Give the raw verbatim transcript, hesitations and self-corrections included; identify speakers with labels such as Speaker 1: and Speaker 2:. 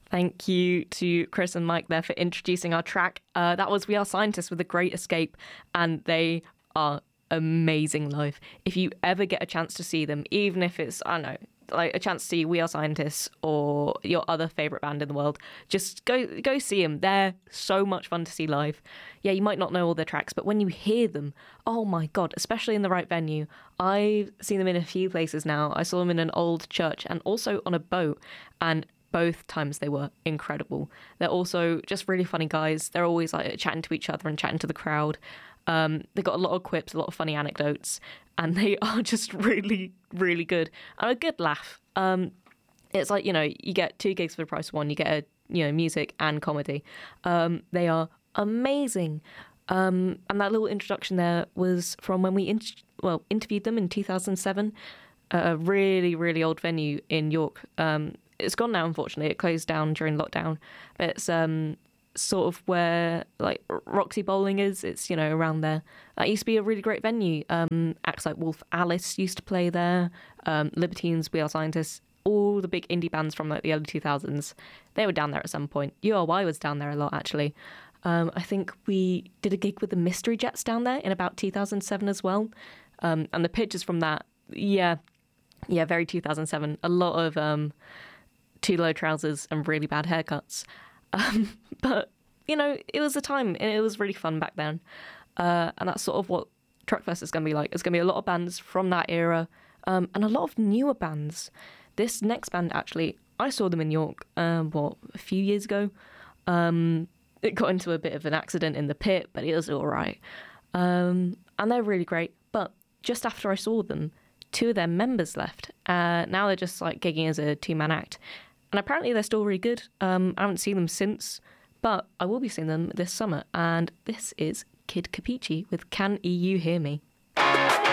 Speaker 1: Thank you to Chris and Mike there for introducing our track. Uh, that was We Are Scientists with The Great Escape, and they are amazing live. If you ever get a chance to see them, even if it's, I don't know, like a chance to see We Are Scientists or your other favourite band in the world, just go go see them. They're so much fun to see live. Yeah, you might not know all their tracks, but when you hear them, oh my God, especially in the right venue. I've seen them in a few places now. I saw them in an old church and also on a boat, and both times they were incredible. They're also just really funny guys. They're always like chatting to each other and chatting to the crowd. Um, they've got a lot of quips, a lot of funny anecdotes, and they are just really, really good. And a good laugh. Um, it's like, you know, you get two gigs for the price of one. You get, a, you know, music and comedy. Um, they are amazing. Um, and that little introduction there was from when we in- well interviewed them in two thousand seven at a really, really old venue in York. Um, it's gone now, unfortunately. It closed down during lockdown. But it's... Um, sort of where like Roxy Bowling is. It's, you know, around there. That used to be a really great venue. Um, acts like Wolf Alice used to play there. Um, Libertines, We Are Scientists, all the big indie bands from like the early two thousands. They were down there at some point. U R Y was down there a lot, actually. Um, I think we did a gig with the Mystery Jets down there in about two thousand seven as well. Um, and the pictures from that, yeah, yeah, very two thousand seven. A lot of um, too low trousers and really bad haircuts. Um, but, you know, it was a time and it was really fun back then. Uh, and that's sort of what Truckfest is going to be like. It's going to be a lot of bands from that era um, and a lot of newer bands. This next band, actually, I saw them in York, um, what, a few years ago. Um, it got into a bit of an accident in the pit, but it was all right. Um, and they're really great. But just after I saw them, two of their members left. Uh, now they're just like gigging as a two-man act. And apparently they're still really good. Um, I haven't seen them since, but I will be seeing them this summer. And this is Kid Capici with Can E You Hear Me?